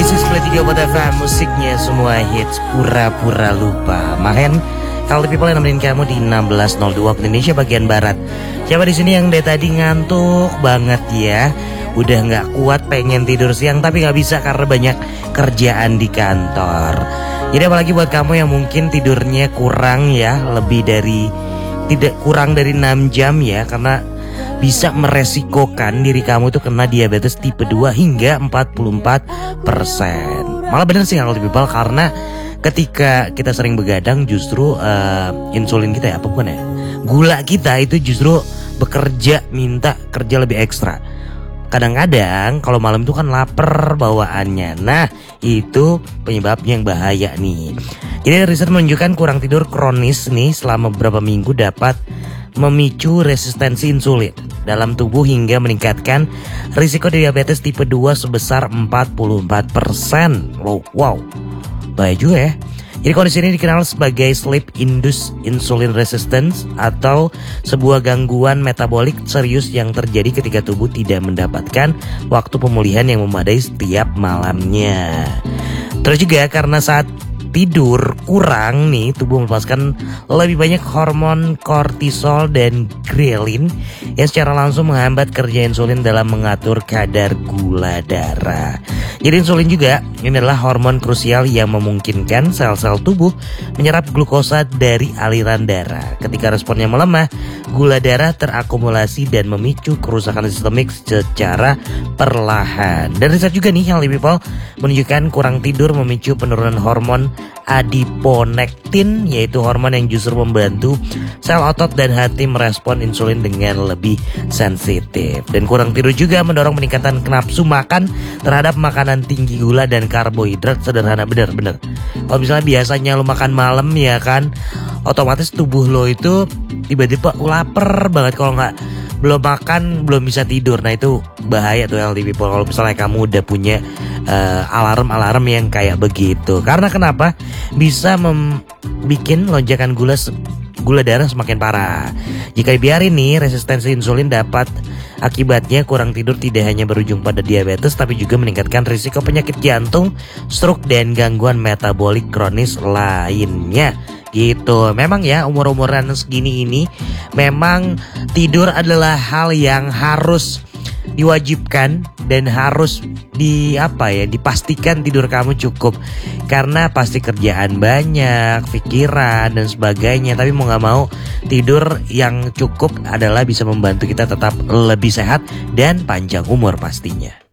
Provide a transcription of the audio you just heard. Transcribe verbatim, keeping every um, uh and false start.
Split tiga buat F M, musiknya semua hits, pura-pura lupa. Mahen, kalau people yang nemenin kamu di enam belas nol dua Indonesia bagian barat. Siapa di sini yang dari tadi ngantuk banget ya? Udah nggak kuat pengen tidur siang tapi nggak bisa karena banyak kerjaan di kantor. Jadi apalagi buat kamu yang mungkin tidurnya kurang ya, lebih dari tidak kurang dari enam jam ya, karena bisa meresikokan diri kamu tuh kena diabetes tipe dua hingga empat puluh empat persen. Malah bener sih kalau people, karena ketika kita sering begadang justru uh, insulin kita ya, apa bukan ya, gula kita itu justru bekerja, minta kerja lebih ekstra. Kadang-kadang kalau malam itu kan lapar bawaannya. Nah itu penyebabnya yang bahaya nih. Jadi riset menunjukkan kurang tidur kronis nih selama beberapa minggu dapat memicu resistensi insulin dalam tubuh hingga meningkatkan risiko diabetes tipe dua sebesar empat puluh empat persen. Wow, wow. Bahaya juga ya. Jadi kondisi ini dikenal sebagai sleep induced insulin resistance atau sebuah gangguan metabolik serius yang terjadi ketika tubuh tidak mendapatkan waktu pemulihan yang memadai setiap malamnya. Terus juga karena saat tidur kurang nih, tubuh melepaskan lebih banyak hormon kortisol dan grelin yang secara langsung menghambat kerja insulin dalam mengatur kadar gula darah. Jadi insulin juga ini adalah hormon krusial yang memungkinkan sel-sel tubuh menyerap glukosa dari aliran darah. Ketika responnya melemah, gula darah terakumulasi dan memicu kerusakan sistemik secara perlahan. Dan riset juga nih yang lebih people menunjukkan kurang tidur memicu penurunan hormon adiponektin, yaitu hormon yang justru membantu sel otot dan hati merespon insulin dengan lebih sensitif. Dan kurang tidur juga mendorong peningkatan nafsu makan terhadap makanan tinggi gula dan karbohidrat. Sederhana bener-bener. Kalau misalnya biasanya lo makan malam ya kan, otomatis tubuh lo itu tiba-tiba lapar banget. Kalau nggak belum makan belum bisa tidur. Nah itu bahaya tuh L D people kalau misalnya kamu udah punya uh, alarm-alarm yang kayak begitu. Karena kenapa? Bisa membuat lonjakan gula gula darah semakin parah. Jika dibiarin nih, resistensi insulin dapat akibatnya kurang tidur tidak hanya berujung pada diabetes tapi juga meningkatkan risiko penyakit jantung, stroke dan gangguan metabolik kronis lainnya. Gitu. Memang ya umur-umuran segini ini memang tidur adalah hal yang harus diwajibkan dan harus di apa ya dipastikan tidur kamu cukup, karena pasti kerjaan banyak, pikiran dan sebagainya. Tapi mau nggak mau tidur yang cukup adalah bisa membantu kita tetap lebih sehat dan panjang umur pastinya.